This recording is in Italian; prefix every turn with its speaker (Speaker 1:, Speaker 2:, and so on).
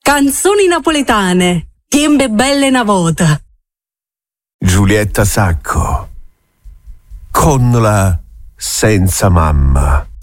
Speaker 1: Canzoni napoletane, tiembe belle na vota.
Speaker 2: Giulietta Sacco, con la senza mamma.